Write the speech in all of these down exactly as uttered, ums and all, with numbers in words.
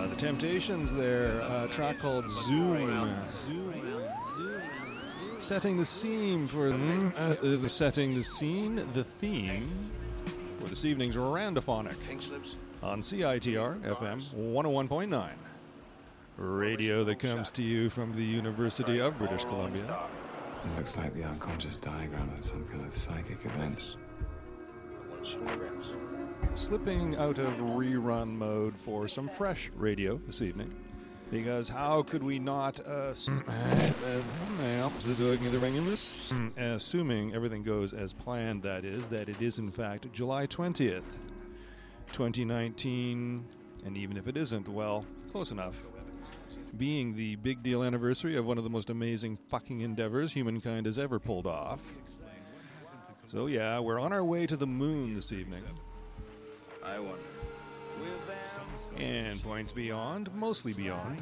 Uh, the Temptations there, a track called Zoom. Zoom. Setting the scene for uh, uh, setting the scene, the theme for this evening's Randophonic on C I T R F M one oh one point nine. Radio that comes to you from the University of British Columbia. It looks like the unconscious diagram of some kind of psychic event. Slipping out of rerun mode for some fresh radio this evening. Because how could we not, uh, assuming everything goes as planned, that is, that it is in fact July twentieth, twenty nineteen, and even if it isn't, well, close enough. Being the big deal anniversary of one of the most amazing fucking endeavors humankind has ever pulled off. So yeah, we're on our way to the moon this evening. I wonder. And points beyond, mostly beyond.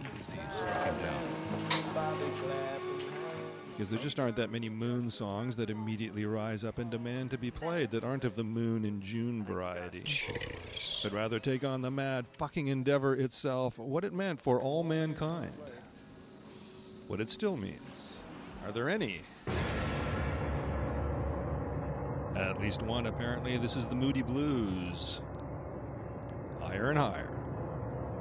Because there just aren't that many moon songs that immediately rise up and demand to be played that aren't of the moon in June variety. But rather take on the mad fucking endeavor itself, what it meant for all mankind. What it still means. Are there any? At least one, apparently. This is the Moody Blues. Higher and higher.